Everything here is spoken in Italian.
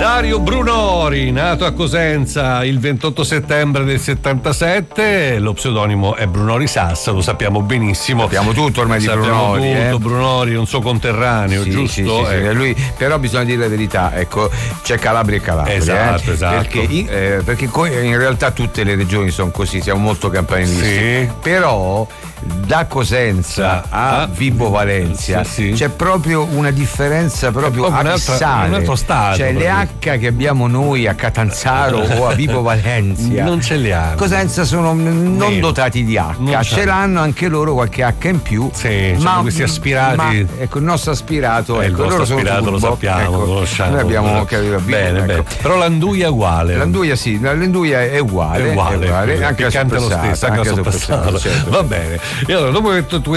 Dario Brunori, nato a Cosenza il 28 settembre del 77, lo pseudonimo è Brunori Sassa, lo sappiamo benissimo. Sappiamo tutto ormai di sappiamo Brunori. Tutto, Brunori è un suo conterraneo, sì, giusto? Sì, lui, però bisogna dire la verità, ecco, c'è Calabria e Calabria. Esatto. Perché in realtà tutte le regioni sono così, siamo molto campanilisti. Sì. Però da Cosenza a Vibo Valentia c'è proprio una differenza proprio abissale. Un altro stato. Cioè le H che abbiamo noi a Catanzaro o a Vibo Valentia non ce li hanno. Cosenza sono non dotati di H, ce l'hanno anche loro qualche H in più. Sì, ma questi aspirati. Ma, ecco, il nostro aspirato, il nostro aspirato lo sappiamo, ecco, lo conosciamo. Noi abbiamo capito bene. Però l'anduia è uguale. L'anduia è uguale, anche la piccante lo stesso, anche la soppressata. certo. Va bene. E allora, dopo che tu